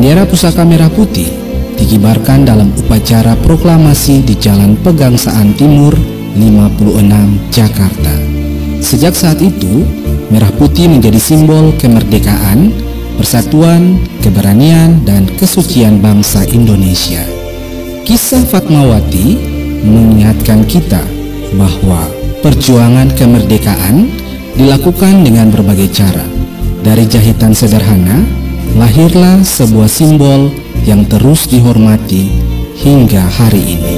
Bendera Pusaka Merah Putih dikibarkan dalam upacara proklamasi di Jalan Pegangsaan Timur 56 Jakarta. Sejak saat itu, merah putih menjadi simbol kemerdekaan, persatuan, keberanian, dan kesucian bangsa Indonesia. Kisah Fatmawati mengingatkan kita bahwa perjuangan kemerdekaan dilakukan dengan berbagai cara. Dari jahitan sederhana, lahirlah sebuah simbol yang terus dihormati hingga hari ini.